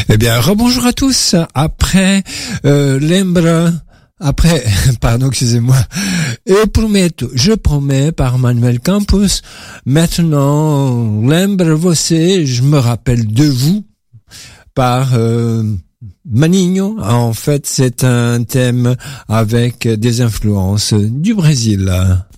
Eh bien, rebonjour à tous. Après pardon, excusez-moi. Je promets par Manuel Campos. Maintenant, Lembra você, je me rappelle de vous par Maninho. En fait, c'est un thème avec des influences du Brésil.